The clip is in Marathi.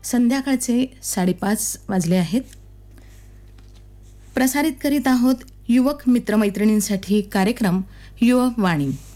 संध्याकाळचे 5:30 वाजले आहेत. प्रसारित करीत आहोत युवक मित्रमैत्रिणींसाठी कार्यक्रम युववाणी.